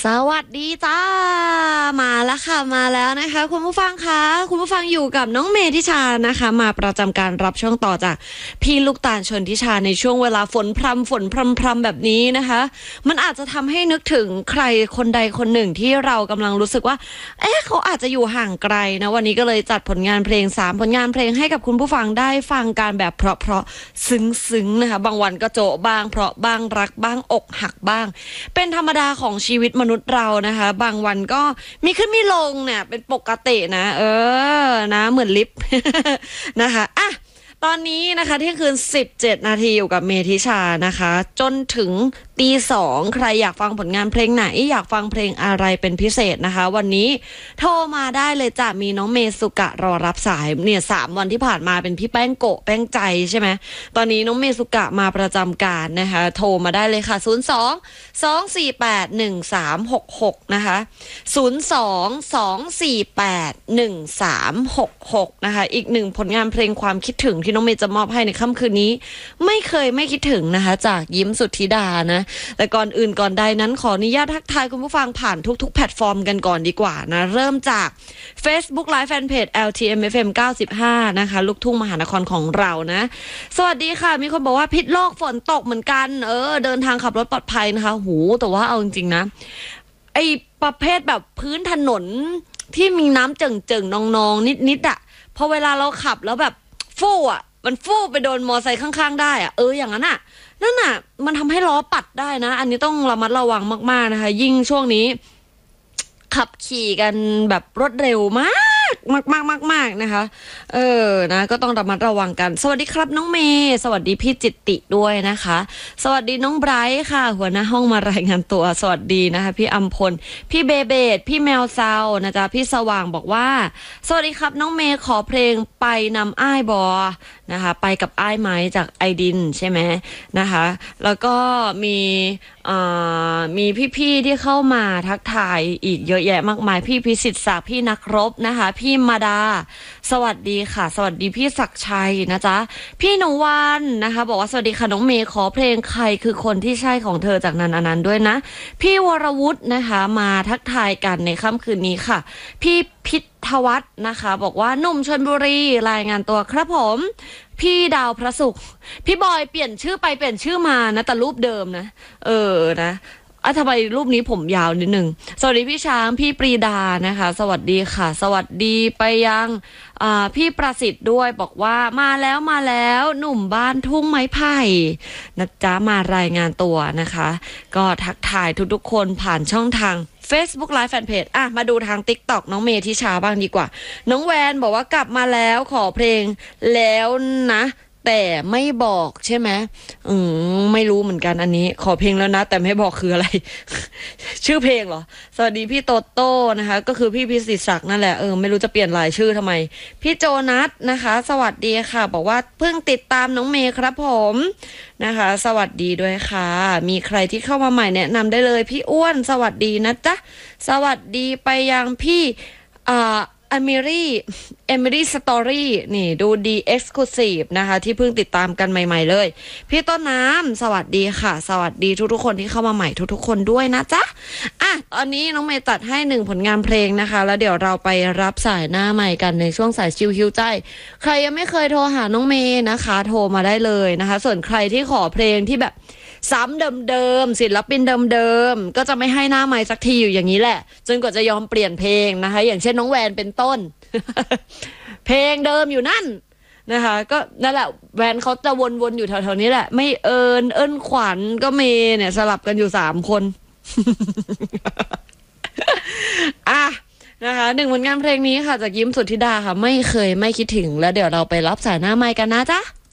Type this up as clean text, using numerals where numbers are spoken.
สวัสดีจ้ามาแล้วค่ะมาแล้วนะคะคุณผู้ฟังคะคุณผู้ฟังอยู่กับน้องเมธิชานะคะมาประจำการรับช่วงต่อจากพี่ลูกตาลชนทิชาในช่วงเวลาฝนพรำแบบนี้นะคะมันอาจจะทำให้นึกถึงใครคนใดคนหนึ่งที่เรากำลังรู้สึกว่าเขาอาจจะอยู่ห่างไกลนะวันนี้ก็เลยจัดผลงานเพลง3ผลงานเพลงให้กับคุณผู้ฟังได้ฟังการแบบเพราะซึ้งนะคะบางวันก็โจ๊ะบ้างเพราะบ้างรักบ้างอกหักบ้างเป็นธรรมดาของชีวิตมนุษย์เรานะคะบางวันก็มีขึ้นมีลงเนี่ยเป็นปกตินะนะเหมือนลิฟต์ นะคะอ่ะตอนนี้นะคะเที่ยงคืน17 นาทีอยู่กับเมธิชานะคะจนถึงตี 2ใครอยากฟังผลงานเพลงไหนอยากฟังเพลงอะไรเป็นพิเศษนะคะวันนี้โทรมาได้เลยจ้ะมีน้องเมสุกะรอรับสายเนี่ย3 วันที่ผ่านมาเป็นพี่แป้งโกะแป้งใจใช่ไหมตอนนี้น้องเมสุกะมาประจำการนะคะโทรมาได้เลยค่ะ02-248-1366นะคะ02-248-1366นะคะอีกหนึ่งผลงานเพลงความคิดถึงที่น้องเมย์จะมอบให้ในค่ำคืนนี้ไม่เคยไม่คิดถึงนะคะจากยิ้มสุทธิดานะแต่ก่อนอื่นก่อนใดนั้นขออนุญาตทักทายคุณผู้ฟังผ่านทุกๆแพลตฟอร์มกันก่อนดีกว่านะเริ่มจาก Facebook Live Fanpage LTMFM 95นะคะลูกทุ่งมหานครของเรานะสวัสดีค่ะมีคนบอกว่าพิษโลกฝนตกเหมือนกันเดินทางขับรถปลอดภัยนะคะหูแต่ว่าเอาจริงๆนะไอประเภทแบบพื้นถนนที่มีน้ำเจิ่งๆนองๆนิดๆอ่ะพอเวลาเราขับแล้วแบบฟู่อ่ะมันฟู่ไปโดนมอไซค์ข้างๆได้อ่ะอย่างนั้นอ่ะนั่นน่ะมันทำให้ล้อปัดได้นะอันนี้ต้องระมัดระวังมากๆนะคะยิ่งช่วงนี้ขับขี่กันแบบรถเร็วมากนะคะนะก็ต้องระมัดระวังกันสวัสดีครับน้องเมย์สวัสดีพี่จิตติด้วยนะคะสวัสดีน้องไบรท์ค่ะหัวหน้าห้องมารายงานตัวสวัสดีนะคะพี่อัมพลพี่เบเบดพี่แมวซาวนะจ๊ะพี่สว่างบอกว่าสวัสดีครับน้องเมย์ขอเพลงไปนำอ้ายบอนะคะไปกับอ้ายไม้จากไอดินใช่ไหมนะคะแล้วก็มีพี่ๆที่เข้ามาทักทายอีกเยอะแยะมากมายพี่พิสิทธิ์ศักดิ์พี่นักรบนะคะพี่มาดาสวัสดีค่ะสวัสดีพี่ศักดิ์ชัยนะจ๊ะพี่หนูวันนะคะบอกว่าสวัสดีค่ะน้องเมย์ขอเพลงใครคือคนที่ใช่ของเธอจากนันอนันต์ด้วยนะพี่วรวุฒินะคะมาทักทายกันในค่ำคืนนี้ค่ะพี่พิทวัฒน์นะคะบอกว่าหนุ่มชลบุรีรายงานตัวครับผมพี่ดาวพระศุกร์พี่บอยเปลี่ยนชื่อไปเปลี่ยนชื่อมานะแต่รูปเดิมนะนะทำไมรูปนี้ผมยาวนิดนึงสวัสดีพี่ช้างพี่ปรีดานะคะสวัสดีค่ะสวัสดีไปยังพี่ประสิทธิ์ด้วยบอกว่ามาแล้วหนุ่มบ้านทุ่งไม้ไผ่นะจ๊ะมารายงานตัวนะคะก็ทักทายทุกๆคนผ่านช่องทางFacebook Live Fanpage มาดูทาง TikTok น้องเมธิชาบ้างดีกว่าน้องแวนบอกว่ากลับมาแล้วขอเพลงแล้วนะแต่ไม่บอกใช่ไหมไม่รู้เหมือนกันอันนี้ขอเพลงแล้วนะแต่ไม่บอกคืออะไร ชื่อเพลงเหรอสวัสดีพี่โตโต้นะคะก็คือพี่พิสิทธิ์ศักดิ์นั่นแหละไม่รู้จะเปลี่ยนหลายชื่อทำไมพี่โจนัสนะคะสวัสดีค่ะบอกว่าเพิ่งติดตามน้องเมย์ครับผมนะคะสวัสดีด้วยค่ะมีใครที่เข้ามาใหม่แนะนำได้เลยพี่อ้วนสวัสดีนะจ๊ะสวัสดีไปยังพี่เอมิรี่สตอรี่นี่ดูดีเอ็กซ์คลูซีฟนะคะที่เพิ่งติดตามกันใหม่ๆเลยพี่ต้นน้ำสวัสดีค่ะสวัสดีทุกๆคนที่เข้ามาใหม่ทุกๆคนด้วยนะจ๊ะตอนนี้น้องเมย์ตัดให้1ผลงานเพลงนะคะแล้วเดี๋ยวเราไปรับสายหน้าใหม่กันในช่วงสายชิวฮิวใจใครยังไม่เคยโทรหาน้องเมย์นะคะโทรมาได้เลยนะคะส่วนใครที่ขอเพลงที่แบบซ้ำเดิมศิลปินเดิมก็จะไม่ให้หน้าไมค์สักทีอยู่อย่างนี้แหละจนกว่าจะยอมเปลี่ยนเพลงนะคะอย่างเช่นน้องแวนเป็นต้น เพลงเดิมอยู่นั่นนะคะก็นั่นแหละแวนเขาจะวนๆอยู่แถวๆนี้แหละไม่เอิญขวัญก็เมย์เนี่ยสลับกันอยู่3 คนนะคะ1ผลงานเพลงนี้ค่ะจากยิ้มสุทธิดาค่ะไม่เคยไม่คิดถึงแล้วเดี๋ยวเราไปรับสายหน้าไมค์กันนะจ๊ะ